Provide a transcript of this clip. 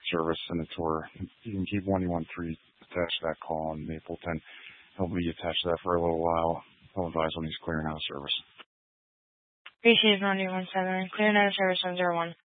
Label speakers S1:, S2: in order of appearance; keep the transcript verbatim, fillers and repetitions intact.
S1: service send it to her. You can keep one one three attached to that call in Mapleton. He'll be attached to that for a little while. He'll advise when he's clearing out of service.
S2: Appreciate one one seven. Clearing out of service one zero one.